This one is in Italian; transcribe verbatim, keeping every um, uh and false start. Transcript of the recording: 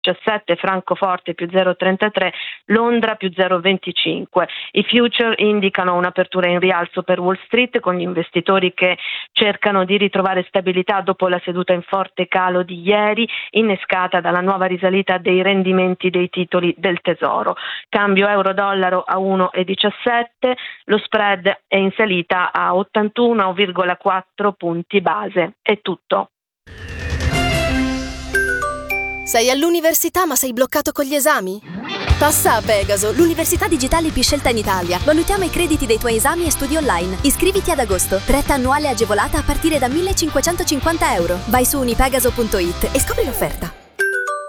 diciassette, Francoforte più zero virgola trentatré, Londra più zero virgola venticinque. I future indicano un'apertura in rialzo per Wall Street, con gli investitori che cercano di ritrovare stabilità dopo la seduta in forte calo di ieri, innescata dalla nuova risalita dei rendimenti dei titoli del Tesoro. Cambio euro-dollaro a uno virgola diciassette, lo spread è in salita a ottantuno virgola quattro punti base. È tutto. Sei all'università ma sei bloccato con gli esami? Passa a Pegaso, l'università digitale più scelta in Italia. Valutiamo i crediti dei tuoi esami e studi online. Iscriviti ad agosto. Retta annuale agevolata a partire da millecinquecentocinquanta euro. Vai su unipegaso punto it e scopri l'offerta.